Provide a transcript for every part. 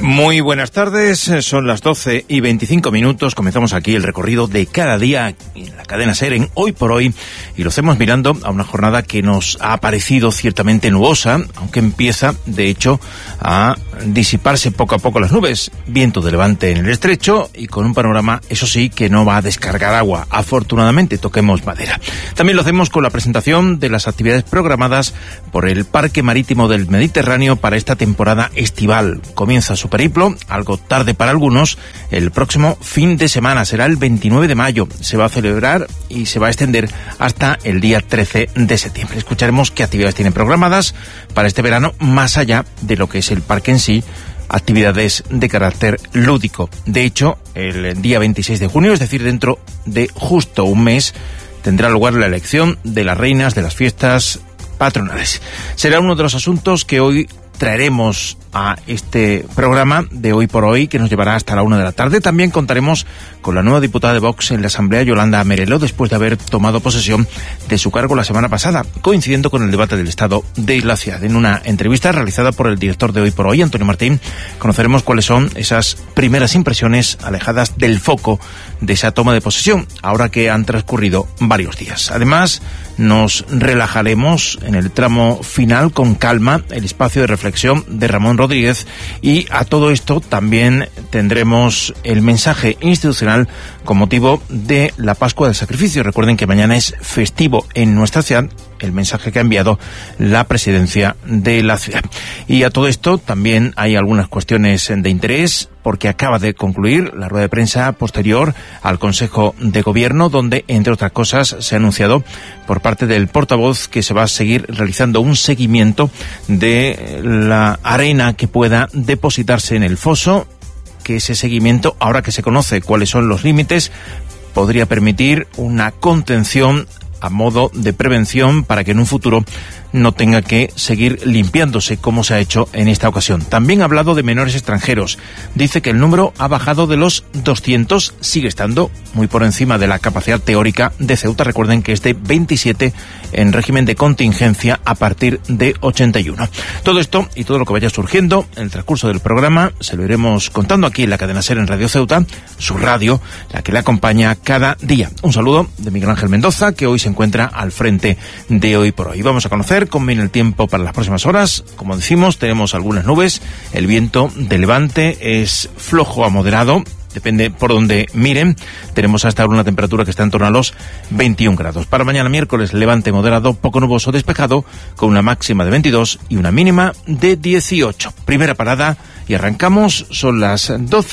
Muy buenas tardes, son las 12:25. Comenzamos aquí el recorrido de cada día en la cadena SER en Hoy por Hoy, y lo hacemos mirando a una jornada que nos ha parecido ciertamente nubosa, aunque empieza, de hecho, a disiparse poco a poco las nubes. Viento de levante en el estrecho y con un panorama, eso sí, que no va a descargar agua. Afortunadamente, toquemos madera. También lo hacemos con la presentación de las actividades programadas por el Parque Marítimo del Mediterráneo para esta temporada estival. Comienza su periplo, algo tarde para algunos, el próximo fin de semana. Será el 29 de mayo. Se va a celebrar y se va a extender hasta el día 13 de septiembre. Escucharemos qué actividades tienen programadas para este verano, más allá de lo que es el parque en sí, actividades de carácter lúdico. De hecho, el día 26 de junio, es decir, dentro de justo un mes, tendrá lugar la elección de las reinas de las fiestas patronales. Será uno de los asuntos que hoy traeremos a este programa de Hoy por Hoy, que nos llevará hasta la 1 de la tarde. También contaremos con la nueva diputada de Vox en la Asamblea, Yolanda Merelo, después de haber tomado posesión de su cargo la semana pasada, coincidiendo con el debate del Estado de la ciudad. En una entrevista realizada por el director de Hoy por Hoy, Antonio Martín, conoceremos cuáles son esas primeras impresiones alejadas del foco de esa toma de posesión, ahora que han transcurrido varios días. Además, nos relajaremos en el tramo final con calma, el espacio de reflexión de Ramón Rodríguez, y a todo esto también tendremos el mensaje institucional con motivo de la Pascua del Sacrificio. Recuerden que mañana es festivo en nuestra ciudad, el mensaje que ha enviado la presidencia de la ciudad. Y a todo esto también hay algunas cuestiones de interés, porque acaba de concluir la rueda de prensa posterior al Consejo de Gobierno, donde, entre otras cosas, se ha anunciado por parte del portavoz que se va a seguir realizando un seguimiento de la arena que pueda depositarse en el foso, que ese seguimiento, ahora que se conoce cuáles son los límites, podría permitir una contención a modo de prevención para que en un futuro no tenga que seguir limpiándose como se ha hecho en esta ocasión. También ha hablado de menores extranjeros. Dice que el número ha bajado de los 200, sigue estando muy por encima de la capacidad teórica de Ceuta. Recuerden que es de 27 en régimen de contingencia a partir de 81. Todo esto y todo lo que vaya surgiendo en el transcurso del programa se lo iremos contando aquí en la cadena SER en Radio Ceuta, su radio, la que le acompaña cada día. Un saludo de Miguel Ángel Mendoza, que hoy se encuentra al frente de Hoy por Hoy. Vamos a conocer cómo viene el tiempo para las próximas horas. Como decimos, tenemos algunas nubes, el viento de levante es flojo a moderado, depende por donde miren. Tenemos hasta ahora una temperatura que está en torno a los 21 grados. Para mañana miércoles, levante moderado, poco nuboso despejado, con una máxima de 22 y una mínima de 18. Primera parada y arrancamos, son las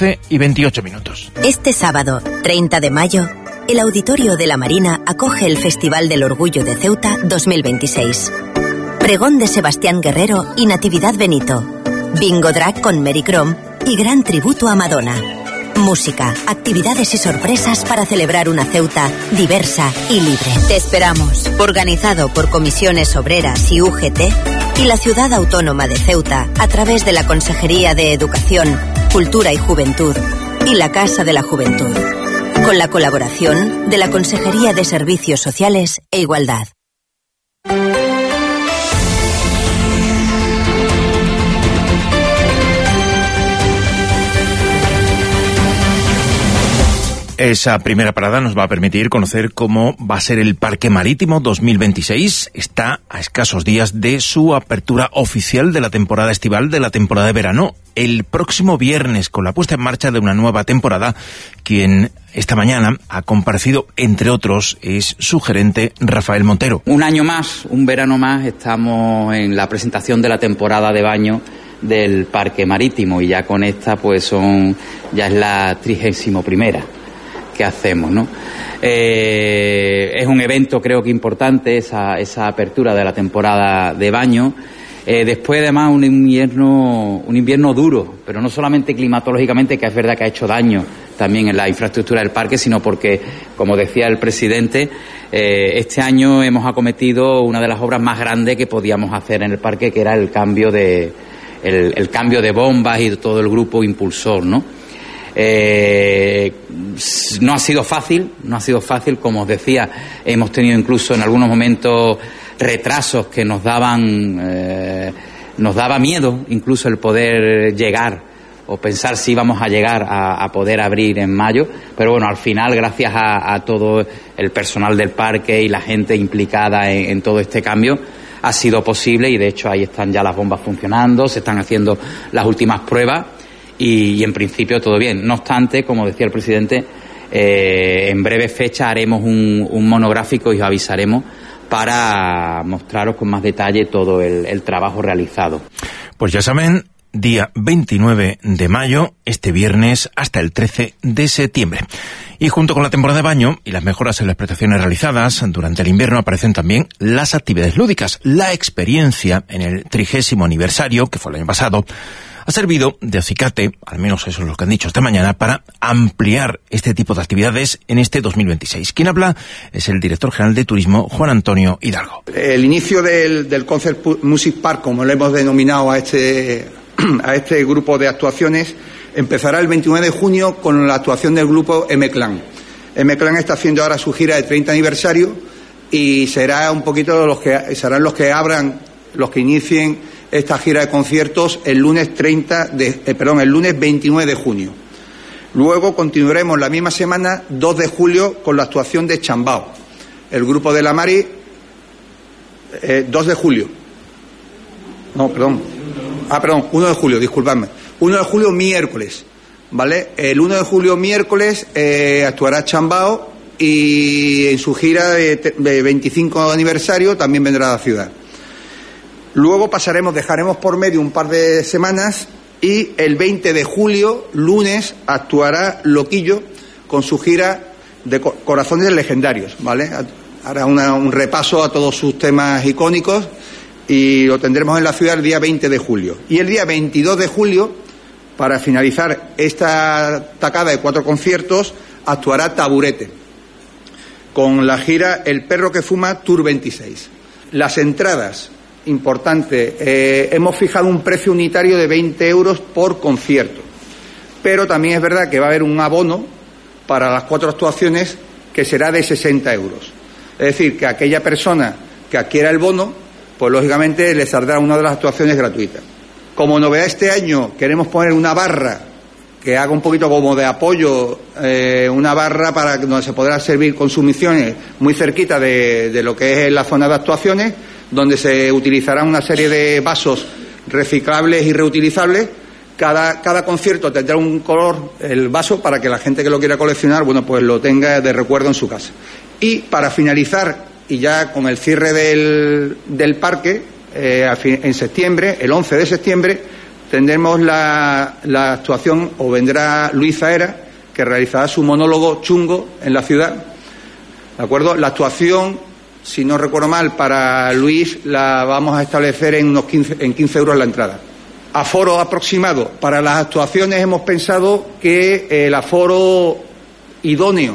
12:28. Este sábado, 30 de mayo, el Auditorio de la Marina acoge el Festival del Orgullo de Ceuta 2026. Pregón de Sebastián Guerrero y Natividad Benito. Bingo drag con Mary Crom y gran tributo a Madonna. Música, actividades y sorpresas para celebrar una Ceuta diversa y libre. Te esperamos. Organizado por Comisiones Obreras y UGT y la Ciudad Autónoma de Ceuta a través de la Consejería de Educación, Cultura y Juventud y la Casa de la Juventud. Con la colaboración de la Consejería de Servicios Sociales e Igualdad. Esa primera parada nos va a permitir conocer cómo va a ser el Parque Marítimo 2026. Está a escasos días de su apertura oficial de la temporada estival, de la temporada de verano, el próximo viernes, con la puesta en marcha de una nueva temporada. Quien esta mañana ha comparecido, entre otros, es su gerente, Rafael Montero. Un año más, un verano más, estamos en la presentación de la temporada de baño del Parque Marítimo, y ya con esta pues ya es la 31ª que hacemos, ¿no? Es un evento, creo que importante, esa apertura de la temporada de baño, después además un invierno duro, pero no solamente climatológicamente, que es verdad que ha hecho daño también en la infraestructura del parque, sino porque, como decía el presidente, este año hemos acometido una de las obras más grandes que podíamos hacer en el parque, que era el cambio de bombas y de todo el grupo impulsor, ¿no? No ha sido fácil, como os decía, hemos tenido incluso en algunos momentos retrasos que nos daba miedo incluso el poder llegar pensar si íbamos a llegar a poder abrir en mayo, pero bueno, al final, gracias a todo el personal del parque y la gente implicada en todo este cambio, ha sido posible, y de hecho ahí están ya las bombas funcionando, se están haciendo las últimas pruebas y en principio todo bien. No obstante, como decía el presidente, en breve fecha haremos un monográfico y os avisaremos para mostraros con más detalle todo el trabajo realizado. Pues ya saben, día 29 de mayo, este viernes, hasta el 13 de septiembre. Y junto con la temporada de baño y las mejoras en las prestaciones realizadas durante el invierno aparecen también las actividades lúdicas. La experiencia en el 30º aniversario, que fue el año pasado, ha servido de acicate, al menos eso es lo que han dicho esta mañana, para ampliar este tipo de actividades en este 2026. Quien habla es el director general de Turismo, Juan Antonio Hidalgo. El inicio del Concert Music Park, como lo hemos denominado a este grupo de actuaciones, empezará el 29 de junio con la actuación del grupo M-Clan. M-Clan está haciendo ahora su gira de 30 aniversario y será un poquito serán los que abran, los que inicien esta gira de conciertos el lunes 29 de junio. Luego continuaremos la misma semana, 2 de julio, con la actuación de Chambao. El grupo de la Mari, 2 de julio. No, perdón. 1 de julio, disculpadme. 1 de julio, miércoles, ¿vale? El 1 de julio, miércoles, actuará Chambao y en su gira de 25 aniversario también vendrá a la ciudad. Luego dejaremos por medio un par de semanas y el 20 de julio, lunes, actuará Loquillo con su gira de Corazones Legendarios, ¿vale? Hará un repaso a todos sus temas icónicos y lo tendremos en la ciudad el día 20 de julio. Y el día 22 de julio, para finalizar esta tacada de 4 conciertos, actuará Taburete con la gira El Perro que Fuma Tour 26. Las entradas, importante, hemos fijado un precio unitario de 20 euros por concierto, pero también es verdad que va a haber un abono para las 4 actuaciones que será de 60 euros. Es decir, que aquella persona que adquiera el bono, pues lógicamente le saldrá una de las actuaciones gratuitas. Como novedad este año queremos poner una barra que haga un poquito como de apoyo, una barra para donde se podrá servir consumiciones muy cerquita de lo que es la zona de actuaciones, donde se utilizarán una serie de vasos reciclables y reutilizables. Cada concierto tendrá un color, el vaso, para que la gente que lo quiera coleccionar, bueno, pues lo tenga de recuerdo en su casa. Y para finalizar, y ya con el cierre del parque, en septiembre, el 11 de septiembre, tendremos la actuación, o vendrá Luis Zaera, que realizará su monólogo chungo en la ciudad, ¿de acuerdo? La actuación, si no recuerdo mal, para Luis la vamos a establecer en 15 euros la entrada. Aforo aproximado. Para las actuaciones hemos pensado que el aforo idóneo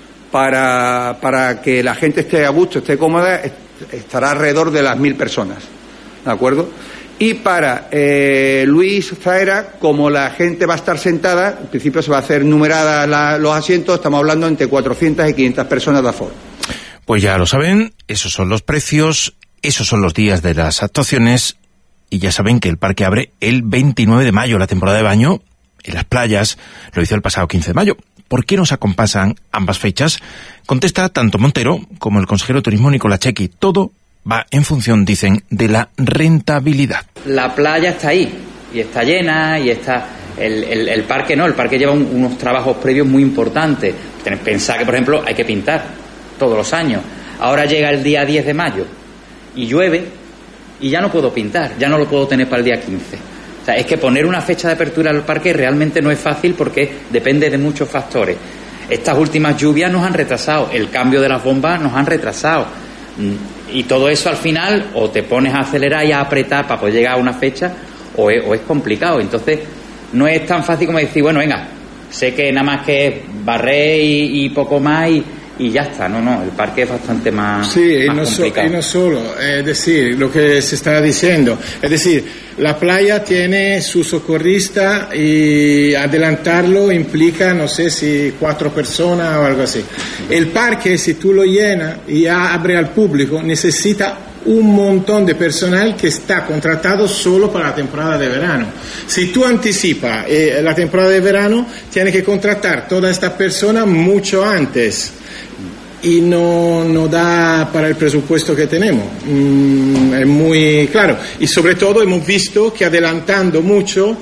para que la gente esté a gusto, esté cómoda, estará alrededor de las 1000 personas, ¿de acuerdo? Y para Luis Zaera, como la gente va a estar sentada, en principio se va a hacer numerada los asientos, estamos hablando entre 400 y 500 personas de aforo. Pues ya lo saben, esos son los precios, esos son los días de las actuaciones, y ya saben que el parque abre el 29 de mayo, la temporada de baño en las playas, lo hizo el pasado 15 de mayo. ¿Por qué nos acompasan ambas fechas? Contesta tanto Montero como el consejero de Turismo Nicolás Chequi. Todo va en función, dicen, de la rentabilidad. La playa está ahí, y está llena, y está... El parque no, el parque lleva unos trabajos previos muy importantes. Pensar que, por ejemplo, hay que pintar todos los años. Ahora llega el día 10 de mayo y llueve y ya no puedo pintar, ya no lo puedo tener para el día 15. O sea, es que poner una fecha de apertura al parque realmente no es fácil porque depende de muchos factores. Estas últimas lluvias nos han retrasado, el cambio de las bombas nos han retrasado. Y todo eso al final o te pones a acelerar y a apretar para poder llegar a una fecha o es complicado. Entonces no es tan fácil como decir, bueno, venga, sé que nada más que es barrer y poco más y ya está. No, el parque es bastante más, sí, más complicado. Y no solo, es decir, lo que se está diciendo, es decir, la playa tiene su socorrista y adelantarlo implica, no sé si 4 personas o algo así. El parque, si tú lo llenas y abre al público, necesita un montón de personal que está contratado solo para la temporada de verano. Si tú anticipas la temporada de verano, tienes que contratar toda esta persona mucho antes y no da para el presupuesto que tenemos. Es muy claro. Y sobre todo hemos visto que adelantando mucho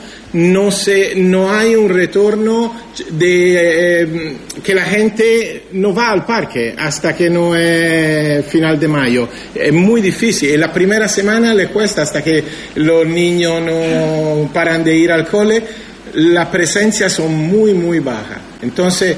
no hay un retorno de que la gente no va al parque hasta que no es final de mayo. Es muy difícil. En la primera semana le cuesta hasta que los niños no paran de ir al cole. Las presencias son muy, muy bajas. Entonces,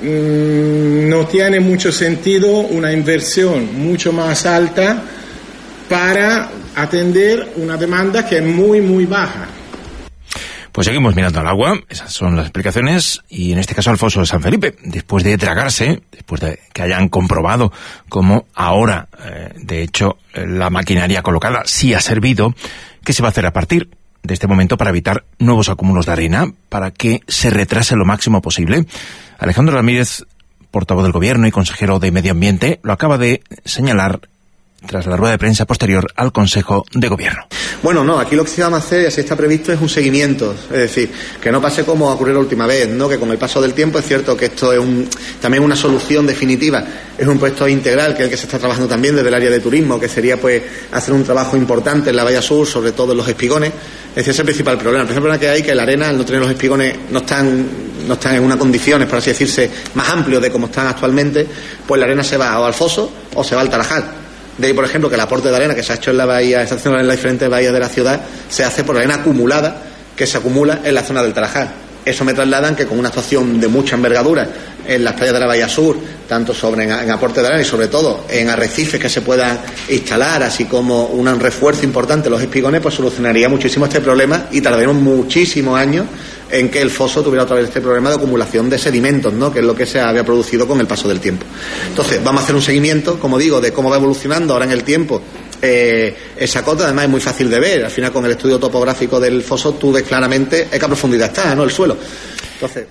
no tiene mucho sentido una inversión mucho más alta para atender una demanda que es muy, muy baja. Pues seguimos mirando al agua, esas son las explicaciones, y en este caso al foso de San Felipe, después de tragarse, después de que hayan comprobado cómo ahora, de hecho, la maquinaria colocada sí ha servido, ¿qué se va a hacer a partir de este momento para evitar nuevos acúmulos de arena, para que se retrase lo máximo posible? Alejandro Ramírez, portavoz del Gobierno y consejero de Medio Ambiente, lo acaba de señalar tras la rueda de prensa posterior al Consejo de Gobierno. Bueno, no, aquí lo que se va a hacer, así está previsto, es un seguimiento, es decir, que no pase como ocurrió la última vez, ¿no? Que con el paso del tiempo es cierto que esto es también una solución definitiva, es un proyecto integral que es el que se está trabajando también desde el área de turismo, que sería pues hacer un trabajo importante en la Bahía Sur, sobre todo en los espigones. Es decir, ese es el principal problema. El principal problema que hay que la arena, al no tener los espigones, no están en unas condiciones, por así decirse, más amplios de como están actualmente, pues la arena se va o al foso o se va al Tarajal. De ahí, por ejemplo, que el aporte de arena que se ha hecho en la bahía, se hace en las diferentes bahías de la ciudad, se hace por arena acumulada que se acumula en la zona del Tarajal. Eso me trasladan que con una actuación de mucha envergadura en las playas de la Bahía Sur, tanto en aporte de arena y sobre todo en arrecifes que se puedan instalar, así como un refuerzo importante en los espigones, pues solucionaría muchísimo este problema y tardaríamos muchísimos años en que el foso tuviera otra vez este problema de acumulación de sedimentos, ¿no? Que es lo que se había producido con el paso del tiempo. Entonces, vamos a hacer un seguimiento, como digo, de cómo va evolucionando ahora en el tiempo esa cota. Además es muy fácil de ver, al final con el estudio topográfico del foso tú ves claramente a qué profundidad está, ¿no? El suelo. Entonces,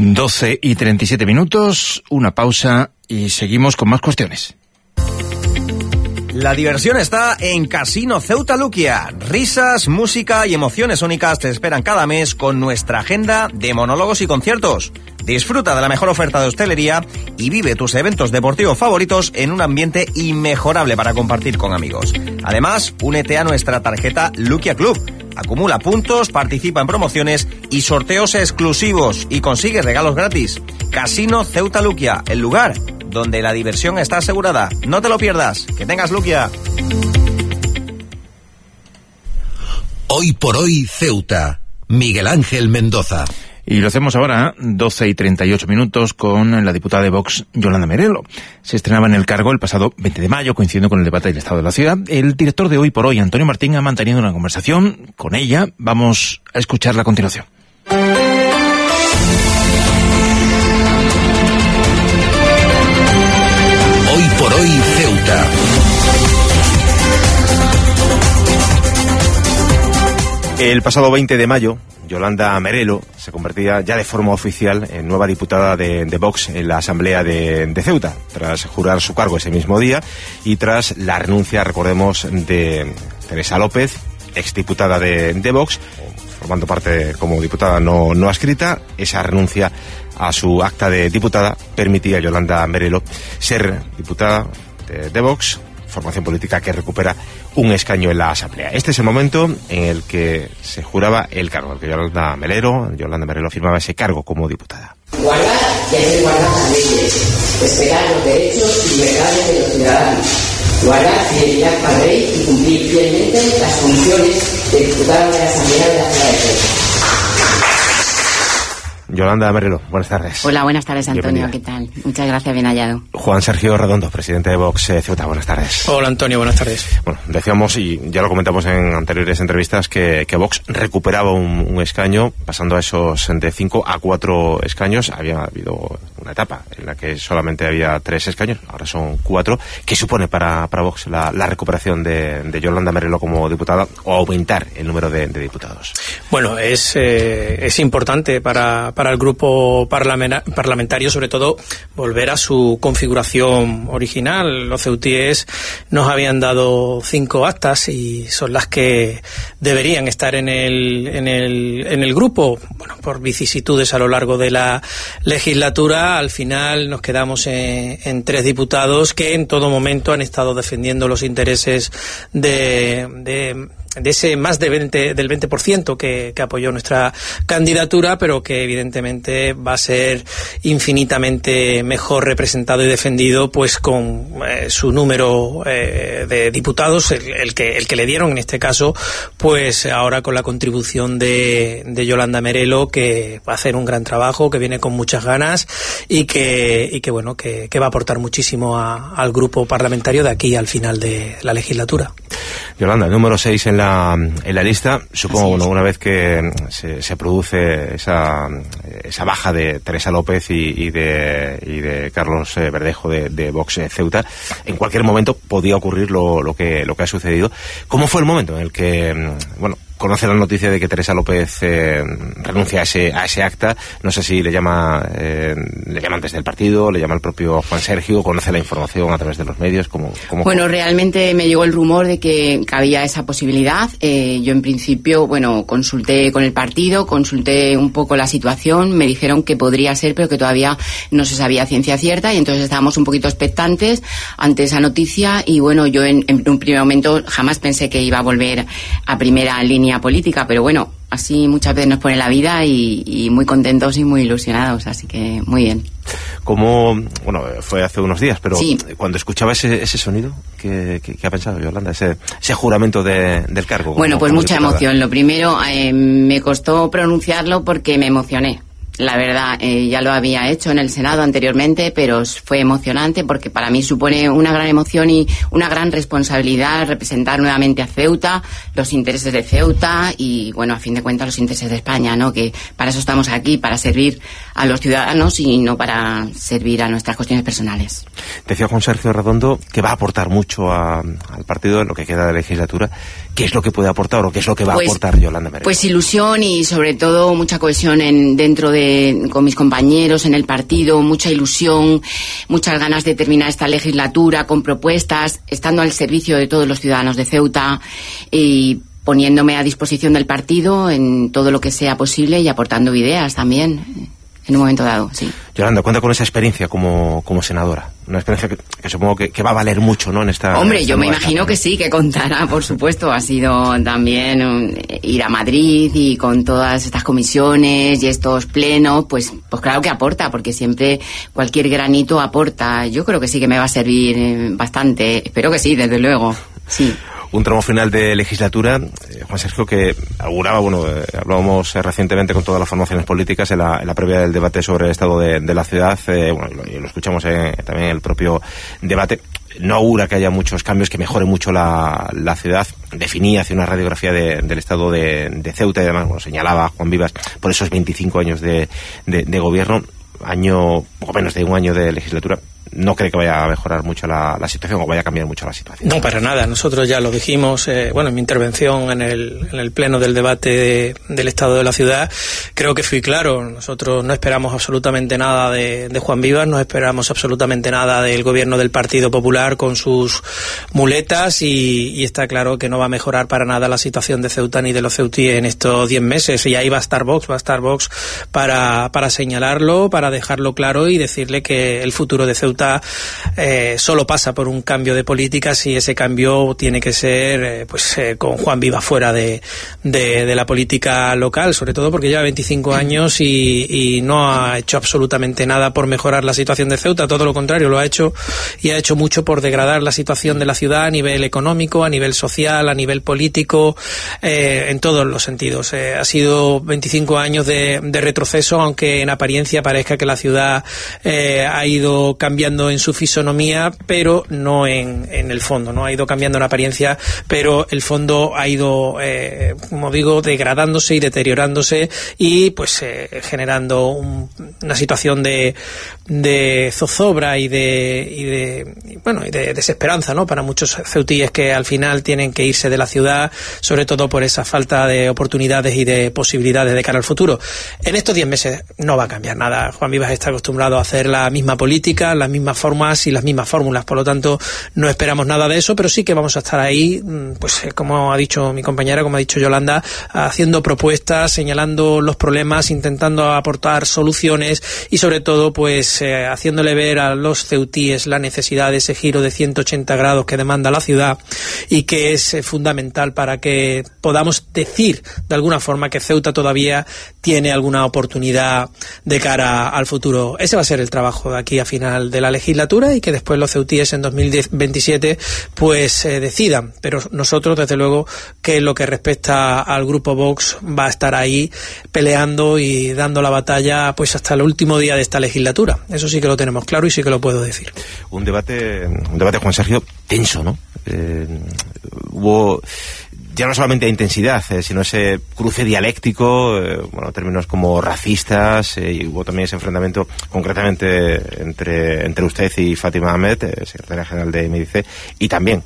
12:37, una pausa y seguimos con más cuestiones. La diversión está en Casino Ceuta Luquia. Risas, música y emociones únicas te esperan cada mes con nuestra agenda de monólogos y conciertos. Disfruta de la mejor oferta de hostelería y vive tus eventos deportivos favoritos en un ambiente inmejorable para compartir con amigos. Además, únete a nuestra tarjeta Luquia Club. Acumula puntos, participa en promociones y sorteos exclusivos y consigue regalos gratis. Casino Ceuta Luquia, el lugar donde la diversión está asegurada. No te lo pierdas. Que tengas Luquia. Hoy por hoy Ceuta. Miguel Ángel Mendoza. Y lo hacemos ahora, 12:38, con la diputada de Vox, Yolanda Merelo. Se estrenaba en el cargo el pasado 20 de mayo, coincidiendo con el debate del Estado de la Ciudad. El director de Hoy por Hoy, Antonio Martín, ha mantenido una conversación con ella. Vamos a escucharla a continuación. Hoy por hoy Ceuta. El pasado 20 de mayo, Yolanda Merelo se convertía ya de forma oficial en nueva diputada de Vox en la Asamblea de Ceuta, tras jurar su cargo ese mismo día y tras la renuncia, recordemos, de Teresa López, exdiputada de Vox, formando parte como diputada no adscrita. Esa renuncia a su acta de diputada permitía a Yolanda Merelo ser diputada de Vox, formación política que recupera un escaño en la Asamblea. Este es el momento en el que se juraba el cargo, en el que Yolanda Merelo firmaba ese cargo como diputada. Guardar y hacer guardar las leyes, respetar los derechos y libertades de los ciudadanos, guardar fidelidad al rey y cumplir fielmente las funciones de diputado de la Asamblea de la Ciudad de Ceuta. Yolanda Merelo, buenas tardes. Hola, buenas tardes, Antonio. Bienvenida. ¿Qué tal? Muchas gracias, bien hallado. Juan Sergio Redondo, presidente de Vox Ceuta, buenas tardes. Hola, Antonio, buenas tardes. Bueno, decíamos, y ya lo comentamos en anteriores entrevistas, que Vox recuperaba un escaño, pasando a esos de 5 a 4 escaños. Había habido una etapa en la que solamente había 3 escaños, ahora son 4. ¿Qué supone para Vox la recuperación de Yolanda Merelo como diputada o aumentar el número de diputados? Bueno, es importante para el grupo parlamentario, sobre todo, volver a su configuración original. Los ceutíes nos habían dado 5 actas y son las que deberían estar en el grupo. Bueno, por vicisitudes a lo largo de la legislatura, al final nos quedamos en 3 diputados que en todo momento han estado defendiendo los intereses de ese más del 20% que apoyó nuestra candidatura, pero que evidentemente va a ser infinitamente mejor representado y defendido pues con su número de diputados, el que le dieron en este caso, pues ahora con la contribución de Yolanda Merelo, que va a hacer un gran trabajo, que viene con muchas ganas y que va a aportar muchísimo al grupo parlamentario de aquí al final de la legislatura. Yolanda, el número 6 en la lista, supongo, una vez que se produce esa baja de Teresa López y de Carlos Verdejo de Vox Ceuta, en cualquier momento podía ocurrir lo que ha sucedido. ¿Cómo fue el momento en el que, conoce la noticia de que Teresa López renuncia a ese acta? No sé si le llaman desde el partido, le llama el propio Juan Sergio, conoce la información a través de los medios. ¿Cómo realmente me llegó el rumor de que había esa posibilidad. Yo en principio, consulté con el partido, consulté un poco la situación, me dijeron que podría ser, pero que todavía no se sabía ciencia cierta, y entonces estábamos un poquito expectantes ante esa noticia, y yo en un primer momento jamás pensé que iba a volver a primera línea política, pero así muchas veces nos pone la vida, y muy contentos y muy ilusionados, así que muy bien. Fue hace unos días, pero sí, cuando escuchaba ese sonido, ¿qué ha pensado Yolanda? Ese juramento del cargo. Pues mucha diputada. Emoción. Lo primero, me costó pronunciarlo porque me emocioné. La verdad, ya lo había hecho en el Senado anteriormente, pero fue emocionante porque para mí supone una gran emoción y una gran responsabilidad representar nuevamente a Ceuta, los intereses de Ceuta y, a fin de cuentas, los intereses de España, ¿no? Que para eso estamos aquí, para servir a los ciudadanos y no para servir a nuestras cuestiones personales. Decía Juan Sergio Redondo que va a aportar mucho al partido en lo que queda de legislatura. ¿Qué es lo que puede aportar o qué es lo que va a aportar Yolanda Merelo? Pues ilusión y, sobre todo, mucha cohesión con mis compañeros en el partido, mucha ilusión, muchas ganas de terminar esta legislatura con propuestas, estando al servicio de todos los ciudadanos de Ceuta y poniéndome a disposición del partido en todo lo que sea posible y aportando ideas también en un momento dado, sí. Yolanda, cuenta con esa experiencia como senadora, una experiencia que supongo que va a valer mucho, ¿no? Yo me imagino que sí, que contará, por supuesto. Ha sido también ir a Madrid y con todas estas comisiones y estos plenos, pues claro que aporta, porque siempre cualquier granito aporta. Yo creo que sí que me va a servir bastante, espero que sí, desde luego, sí. Un tramo final de legislatura, Juan Sergio, que auguraba, hablábamos recientemente con todas las formaciones políticas en la previa del debate sobre el estado de la ciudad, lo escuchamos también en el propio debate. No augura que haya muchos cambios, que mejore mucho la ciudad. Definía, hacía una radiografía del estado de Ceuta y además señalaba Juan Vivas por esos 25 años de gobierno, poco menos de un año de legislatura. ¿No cree que vaya a mejorar mucho la situación o vaya a cambiar mucho la situación? No, para nada. Nosotros ya lo dijimos, en mi intervención en el pleno del debate del estado de la ciudad, creo que fui claro. Nosotros no esperamos absolutamente nada de Juan Vivas, no esperamos absolutamente nada del gobierno del Partido Popular con sus muletas y está claro que no va a mejorar para nada la situación de Ceuta ni de los ceutíes en estos 10 meses. Y ahí va a estar Vox para señalarlo, para dejarlo claro y decirle que el futuro de Ceuta solo pasa por un cambio de políticas y ese cambio tiene que ser con Juan Vivas fuera de la política local, sobre todo porque lleva 25 años y no ha hecho absolutamente nada por mejorar la situación de Ceuta, todo lo contrario, lo ha hecho y ha hecho mucho por degradar la situación de la ciudad a nivel económico, a nivel social, a nivel político, en todos los sentidos. Ha sido 25 años de retroceso, aunque en apariencia parezca que la ciudad ha ido cambiando cambiando en su fisonomía, pero no en el fondo, ¿no? Ha ido cambiando en apariencia, pero el fondo ha ido, como digo, degradándose y deteriorándose y pues generando una situación de zozobra y de desesperanza, ¿no? Para muchos ceutíes que al final tienen que irse de la ciudad, sobre todo por esa falta de oportunidades y de posibilidades de cara al futuro. En estos 10 meses no va a cambiar nada. Juan Vivas está acostumbrado a hacer la misma política, las mismas formas y las mismas fórmulas, por lo tanto no esperamos nada de eso, pero sí que vamos a estar ahí, pues como ha dicho mi compañera, como ha dicho Yolanda, haciendo propuestas, señalando los problemas, intentando aportar soluciones y sobre todo pues haciéndole ver a los ceutíes la necesidad de ese giro de 180 grados que demanda la ciudad y que es fundamental para que podamos decir de alguna forma que Ceuta todavía tiene alguna oportunidad de cara al futuro. Ese va a ser el trabajo de aquí a final de la legislatura y que después los ceutíes en 2027 pues decidan, pero nosotros desde luego que en lo que respecta al grupo Vox va a estar ahí peleando y dando la batalla pues hasta el último día de esta legislatura. Eso sí que lo tenemos claro y sí que lo puedo decir. Un debate, Juan Sergio, tenso, ¿no? Hubo ya no solamente intensidad, sino ese cruce dialéctico, términos como racistas, y hubo también ese enfrentamiento concretamente entre usted y Fátima Ahmed, secretaria general de MDC, y también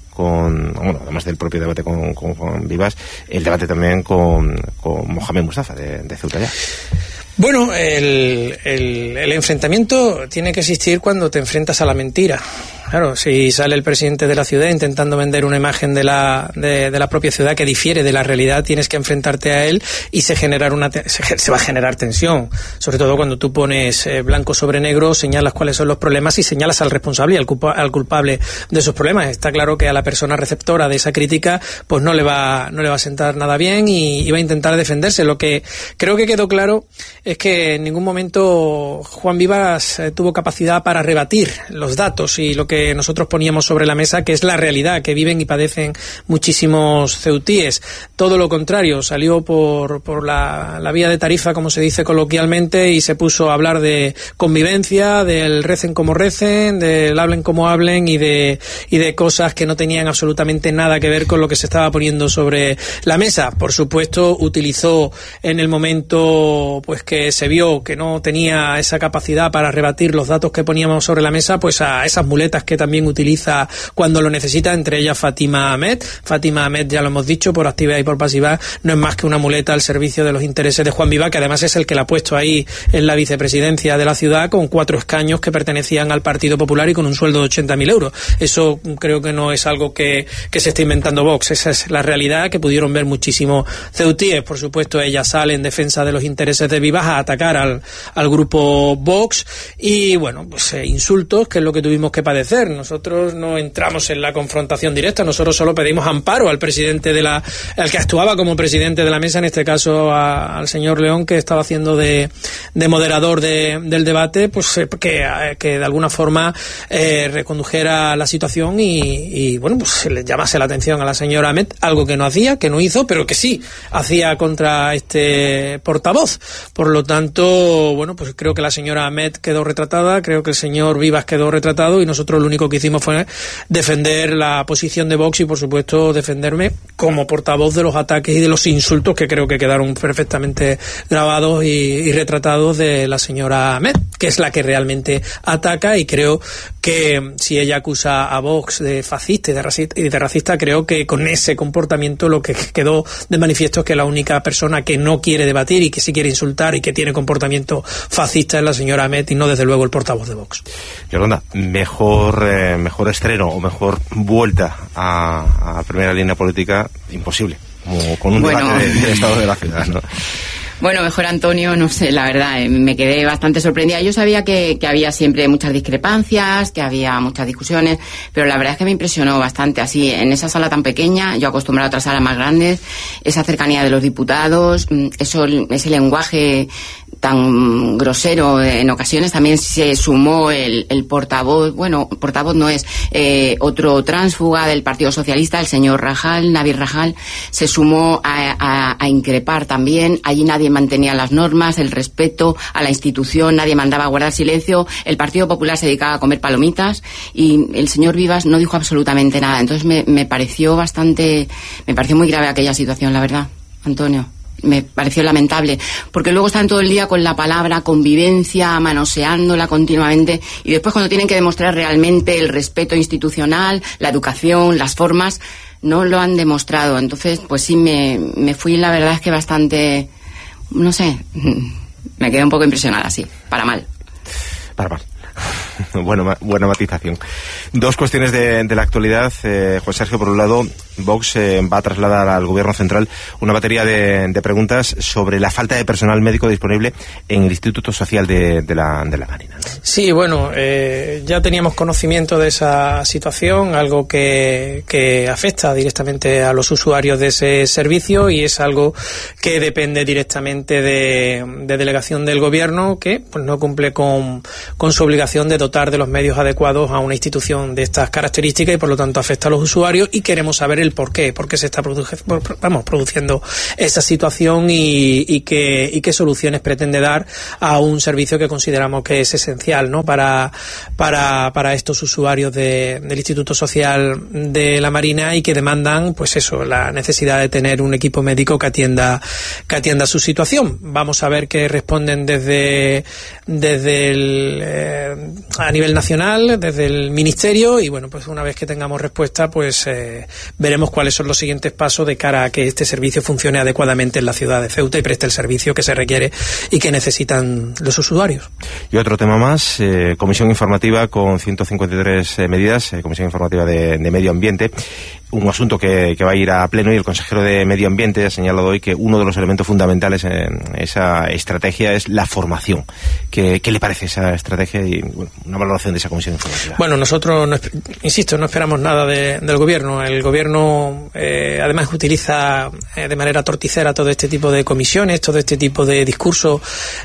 además del propio debate con Juan Vivas, el debate también con Mohamed Mustafa de Ceuta ya. Bueno, el enfrentamiento tiene que existir cuando te enfrentas a la mentira. Claro, si sale el presidente de la ciudad intentando vender una imagen de la propia ciudad que difiere de la realidad, tienes que enfrentarte a él y se va a generar tensión. Sobre todo cuando tú pones blanco sobre negro, señalas cuáles son los problemas y señalas al responsable y al culpable de esos problemas. Está claro que a la persona receptora de esa crítica pues no le va a sentar nada bien y va a intentar defenderse. Lo que creo que quedó claro es que en ningún momento Juan Vivas tuvo capacidad para rebatir los datos y lo que nosotros poníamos sobre la mesa, que es la realidad que viven y padecen muchísimos ceutíes. Todo lo contrario, salió por la vía de tarifa, como se dice coloquialmente, y se puso a hablar de convivencia, del recen como recen, del hablen como hablen y de cosas que no tenían absolutamente nada que ver con lo que se estaba poniendo sobre la mesa. Por supuesto, utilizó en el momento pues que se vio que no tenía esa capacidad para rebatir los datos que poníamos sobre la mesa, pues a esas muletas que también utiliza cuando lo necesita, entre ellas Fátima Ahmed. Fátima Ahmed, ya lo hemos dicho, por activa y por pasiva, no es más que una muleta al servicio de los intereses de Juan Vivas, que además es el que la ha puesto ahí en la vicepresidencia de la ciudad con 4 escaños que pertenecían al Partido Popular y con un sueldo de 80.000 euros. Eso creo que no es algo que se está inventando Vox, esa es la realidad que pudieron ver muchísimos ceutíes. Por supuesto, ella sale en defensa de los intereses de Vivas a atacar al grupo Vox y bueno, pues insultos, que es lo que tuvimos que padecer. Nosotros no entramos en la confrontación directa, nosotros solo pedimos amparo al presidente al que actuaba como presidente de la mesa, en este caso al señor León, que estaba haciendo de moderador del debate, pues que de alguna forma recondujera la situación y bueno, pues le llamase la atención a la señora Ahmed, algo que no hacía, que no hizo, pero que sí hacía contra este portavoz. Por lo tanto, bueno, pues creo que la señora Ahmed quedó retratada, creo que el señor Vivas quedó retratado y nosotros lo único que hicimos fue defender la posición de Vox y, por supuesto, defenderme como portavoz de los ataques y de los insultos que creo que quedaron perfectamente grabados y retratados de la señora Ahmed, que es la que realmente ataca, y creo que si ella acusa a Vox de fascista y de racista, creo que con ese comportamiento lo que quedó de manifiesto es que la única persona que no quiere debatir y que sí quiere insultar y que tiene comportamiento fascista es la señora Ahmed y no, desde luego, el portavoz de Vox. Yolanda, mejor estreno o mejor vuelta a primera línea política imposible, como con un debate del estado de la ciudad, ¿no? Bueno, mejor Antonio, no sé, la verdad, me quedé bastante sorprendida. Yo sabía que había siempre muchas discrepancias, que había muchas discusiones, pero la verdad es que me impresionó bastante así, en esa sala tan pequeña, yo acostumbrado a otras salas más grandes, esa cercanía de los diputados, ese lenguaje tan grosero en ocasiones. También se sumó el portavoz, portavoz no es, otro tránsfuga del Partido Socialista, el señor Nabil Rajal, se sumó a increpar también. Allí nadie mantenía las normas, el respeto a la institución, nadie mandaba a guardar silencio. El Partido Popular se dedicaba a comer palomitas y el señor Vivas no dijo absolutamente nada. Entonces me pareció muy grave aquella situación, la verdad, Antonio. Me pareció lamentable, porque luego están todo el día con la palabra convivencia, manoseándola continuamente, y después cuando tienen que demostrar realmente el respeto institucional, la educación, las formas, no lo han demostrado. Entonces, pues sí, me fui, la verdad es que bastante, no sé, me quedé un poco impresionada, sí, para mal. Para mal. Buena matización. Dos cuestiones de la actualidad. Juan Sergio, por un lado, Vox va a trasladar al Gobierno Central una batería de preguntas sobre la falta de personal médico disponible en el Instituto Social de la Marina, ¿no? Sí, bueno, ya teníamos conocimiento de esa situación, algo que afecta directamente a los usuarios de ese servicio, y es algo que depende directamente de delegación del Gobierno, que pues no cumple con su obligación de dotar de los medios adecuados a una institución de estas características, y por lo tanto afecta a los usuarios, y queremos saber el por qué se está produciendo esta situación y qué soluciones pretende dar a un servicio que consideramos que es esencial, ¿no?, para estos usuarios del Instituto Social de la Marina, y que demandan, pues eso, la necesidad de tener un equipo médico que atienda su situación. Vamos a ver qué responden desde a nivel nacional, desde el Ministerio, y bueno, pues una vez que tengamos respuesta, pues veremos cuáles son los siguientes pasos de cara a que este servicio funcione adecuadamente en la ciudad de Ceuta y preste el servicio que se requiere y que necesitan los usuarios. Y otro tema más, comisión informativa con 153 medidas, comisión informativa de medio ambiente. Un asunto que va a ir a pleno, y el consejero de Medio Ambiente ha señalado hoy que uno de los elementos fundamentales en esa estrategia es la formación. ¿Qué le parece esa estrategia y una valoración de esa comisión informativa? Bueno, nosotros, no esperamos nada del Gobierno. El Gobierno además utiliza de manera torticera todo este tipo de comisiones, todo este tipo de discursos,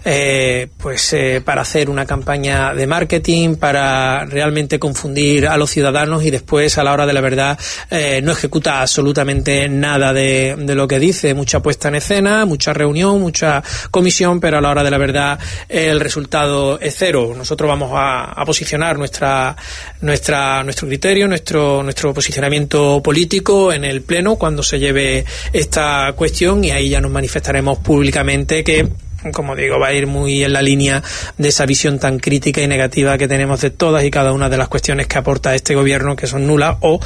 para hacer una campaña de marketing, para realmente confundir a los ciudadanos, y después, a la hora de la verdad, no ejecuta absolutamente nada de lo que dice. Mucha puesta en escena, mucha reunión, mucha comisión, pero a la hora de la verdad el resultado es cero. Nosotros vamos a posicionar nuestro criterio, nuestro posicionamiento político en el Pleno cuando se lleve esta cuestión, y ahí ya nos manifestaremos públicamente, que, como digo, va a ir muy en la línea de esa visión tan crítica y negativa que tenemos de todas y cada una de las cuestiones que aporta este Gobierno, que son nulas o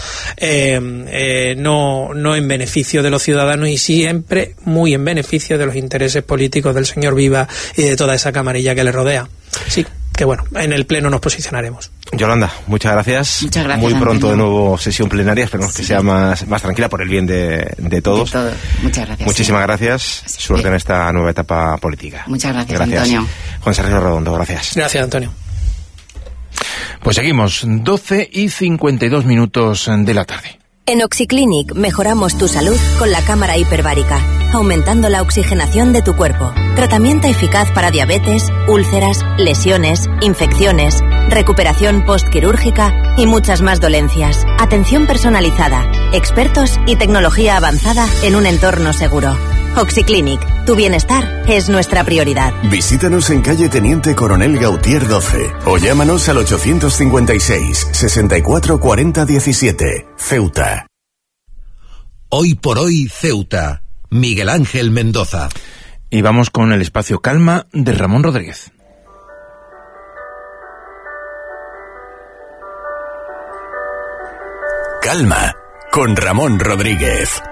no en beneficio de los ciudadanos, y siempre muy en beneficio de los intereses políticos del señor Vivas y de toda esa camarilla que le rodea. Sí, que bueno, en el Pleno nos posicionaremos. Yolanda, muchas gracias. Muchas gracias, muy pronto, Antonio. De nuevo sesión plenaria, esperemos que sea más tranquila por el bien de todos. De todo. Muchas gracias. Muchísimas gracias. Suerte en esta nueva etapa política. Muchas gracias, Antonio. Juan Sergio Redondo, gracias. Gracias, Antonio. Pues seguimos, 12:52 de la tarde. En Oxyclinic mejoramos tu salud con la cámara hiperbárica, aumentando la oxigenación de tu cuerpo. Tratamiento eficaz para diabetes, úlceras, lesiones, infecciones, recuperación postquirúrgica y muchas más dolencias. Atención personalizada, expertos y tecnología avanzada en un entorno seguro. Oxyclinic, tu bienestar es nuestra prioridad. Visítanos en calle Teniente Coronel Gautier 12 o llámanos al 856 64 40 17. Ceuta. Hoy por hoy, Ceuta. Miguel Ángel Mendoza. Y vamos con el espacio Calma de Ramón Rodríguez. Calma con Ramón Rodríguez.